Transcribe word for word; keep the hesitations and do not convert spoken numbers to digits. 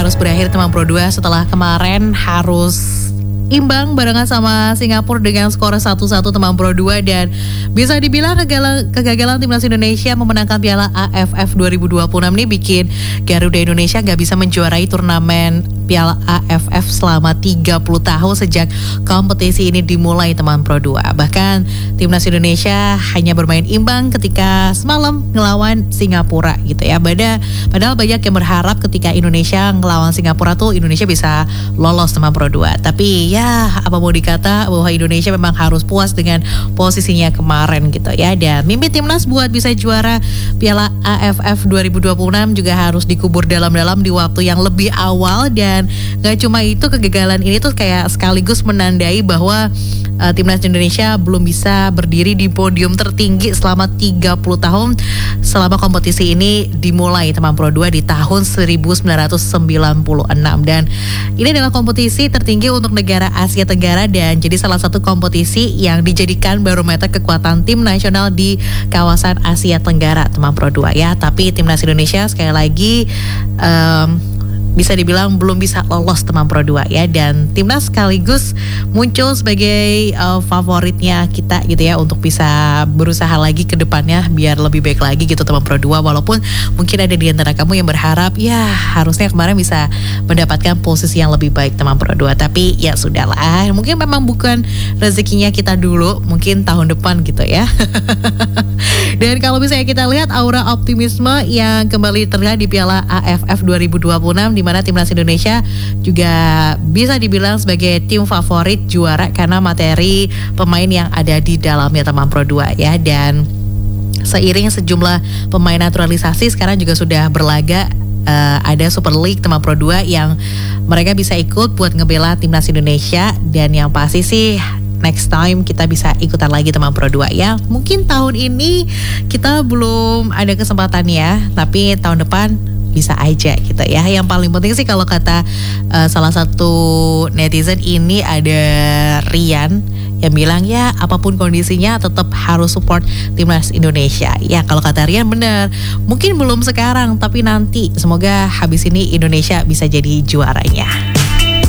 harus berakhir teman Pro dua setelah kemarin harus imbang barengan sama Singapura dengan skor satu satu teman Pro dua, dan bisa dibilang kegagalan, kegagalan timnas Indonesia memenangkan Piala A F F dua ribu dua puluh enam ini bikin Garuda Indonesia gak bisa menjuarai turnamen Piala A F F selama tiga puluh tahun sejak kompetisi ini dimulai teman Pro dua. Bahkan timnas Indonesia hanya bermain imbang ketika semalam ngelawan Singapura gitu ya. Bada, padahal banyak yang berharap ketika Indonesia ngelawan Singapura tuh Indonesia bisa lolos teman Pro dua. Tapi ya apa mau dikata bahwa Indonesia memang harus puas dengan posisinya kemarin gitu ya. Dan mimpi timnas buat bisa juara Piala A F F dua ribu dua puluh enam juga harus dikubur dalam-dalam di waktu yang lebih awal. Dan gak cuma itu, kegagalan ini tuh kayak sekaligus menandai bahwa uh, timnas Indonesia belum bisa berdiri di podium tertinggi selama tiga puluh tahun selama kompetisi ini dimulai teman Pro dua di tahun seribu sembilan ratus sembilan puluh enam. Dan ini adalah kompetisi tertinggi untuk negara Asia Tenggara dan jadi salah satu kompetisi yang dijadikan barometer kekuatan tim nasional di kawasan Asia Tenggara teman Pro dua ya. Tapi timnas Indonesia sekali lagi um, bisa dibilang belum bisa lolos teman Pro dua ya, dan timnas sekaligus muncul sebagai uh, favoritnya kita gitu ya untuk bisa berusaha lagi ke depannya biar lebih baik lagi gitu teman Pro dua. Walaupun mungkin ada di antara kamu yang berharap ya harusnya kemarin bisa mendapatkan posisi yang lebih baik teman Pro dua, tapi ya sudahlah, mungkin memang bukan rezekinya kita dulu, mungkin tahun depan gitu ya. Dan kalau misalnya kita lihat aura optimisme yang kembali terlihat di Piala A F F dua ribu dua puluh enam, di mana timnas Indonesia juga bisa dibilang sebagai tim favorit juara karena materi pemain yang ada di dalamnya teman Pro dua ya. Dan seiring sejumlah pemain naturalisasi sekarang juga sudah berlaga, uh, ada Super League teman Pro dua yang mereka bisa ikut buat ngebela timnas Indonesia. Dan yang pasti sih next time kita bisa ikutan lagi teman Pro dua ya. Mungkin tahun ini kita belum ada kesempatan ya, tapi tahun depan bisa aja gitu ya. Yang paling penting sih kalau kata uh, salah satu netizen ini ada Rian yang bilang ya apapun kondisinya tetap harus support timnas Indonesia. Ya kalau kata Rian bener, mungkin belum sekarang tapi nanti semoga habis ini Indonesia bisa jadi juaranya.